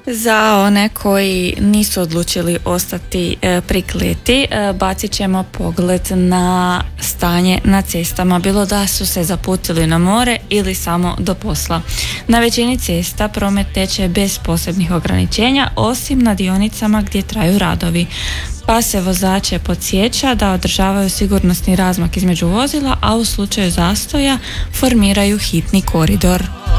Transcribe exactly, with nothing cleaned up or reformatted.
Za one koji nisu odlučili ostati e, prikleti, e, bacit ćemo pogled na stanje na cestama, bilo da su se zaputili na more ili samo do posla. Na većini cesta promet teče bez posebnih ograničenja, osim na dionicama gdje traju radovi, pa se vozače podsjeća da održavaju sigurnosni razmak između vozila, a u slučaju zastoja formiraju hitni koridor.